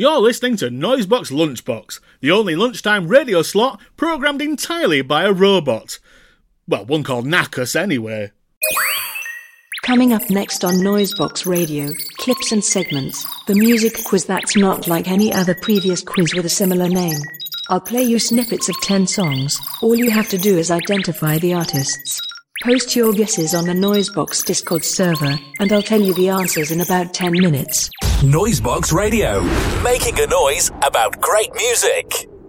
You're listening to Noisebox Lunchbox, the only lunchtime radio slot programmed entirely by a robot. Well, one called Knackus anyway. Coming up next on Noisebox Radio, clips and segments, the music quiz that's not like any other previous quiz with a similar name. I'll play you snippets of 10 songs. All you have to do is identify the artists. Post your guesses on the Noisebox Discord server, and I'll tell you the answers in about 10 minutes. Noisebox Radio, making a noise about great music.